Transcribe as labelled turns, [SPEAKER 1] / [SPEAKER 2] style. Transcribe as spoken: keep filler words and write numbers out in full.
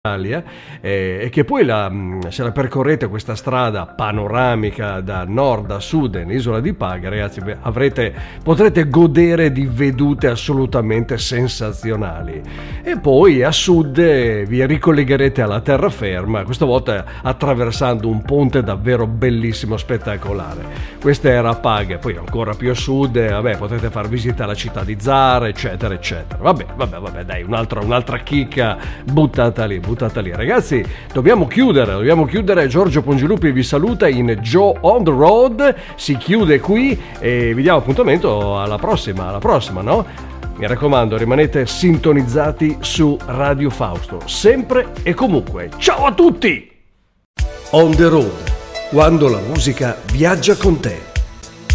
[SPEAKER 1] Italia, eh, e che poi la, se la percorrete questa strada panoramica da nord a sud nell'isola di Paga, ragazzi, beh, avrete, potrete godere di vedute assolutamente sensazionali. E poi a sud eh, vi ricollegherete alla terraferma, questa volta attraversando un ponte davvero bellissimo, spettacolare. Questa era Paga, poi ancora più a sud, eh, vabbè, potete far visita alla città di Zara, eccetera, eccetera. Vabbè, vabbè, vabbè, dai, un'altra, un'altra chicca buttata lì. buttata lì. Ragazzi, dobbiamo chiudere, dobbiamo chiudere. Giorgio Pongilupi vi saluta in Joe on the Road, si chiude qui e vi diamo appuntamento alla prossima, alla prossima, no? Mi raccomando, rimanete sintonizzati su Radio Fausto, sempre e comunque. Ciao a tutti! On the Road, quando la musica viaggia con te.